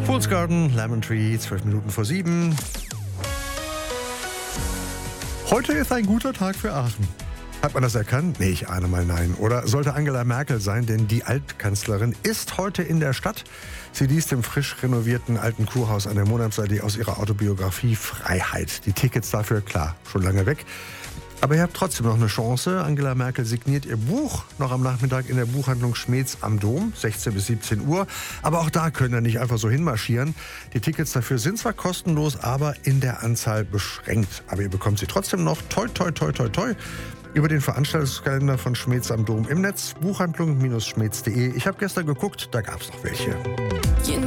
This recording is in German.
Fool's Garden, Lemon Tree, 12 Minuten vor 7. Heute ist ein guter Tag für Aachen. Hat man das erkannt? Nee, ich ahne mal nein. Oder sollte Angela Merkel sein, denn die Altkanzlerin ist heute in der Stadt. Sie liest im frisch renovierten alten Kurhaus an der Monatsallee aus ihrer Autobiografie Freiheit. Die Tickets dafür, klar, schon lange weg. Aber ihr habt trotzdem noch eine Chance. Angela Merkel signiert ihr Buch noch am Nachmittag in der Buchhandlung Schmeetz am Dom, 16 bis 17 Uhr. Aber auch da könnt ihr nicht einfach so hinmarschieren. Die Tickets dafür sind zwar kostenlos, aber in der Anzahl beschränkt. Aber ihr bekommt sie trotzdem noch toi, toi, toi, toi, toi über den Veranstaltungskalender von Schmeetz am Dom im Netz, buchhandlung-schmeetz.de. Ich habe gestern geguckt, da gab es noch welche.